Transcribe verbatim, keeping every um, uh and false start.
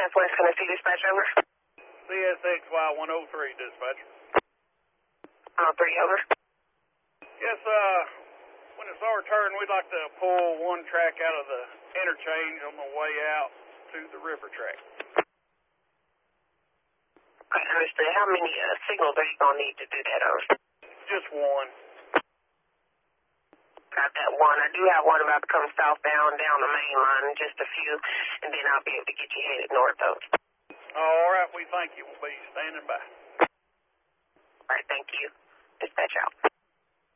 Southwest Tennessee dispatch, over. C S X Y one oh three, dispatcher. one oh three, over. Yes, uh, when it's our turn, we'd like to pull one track out of the interchange on the way out to the river track. Okay, understood. How many uh, signals are you going to need to do that, over? Just one. Got that one. I do have one about to come southbound down the main line, just a few, and then I'll be able to get you headed north, over. All right, we thank you. We'll be standing by. All right, thank you. Dispatch out.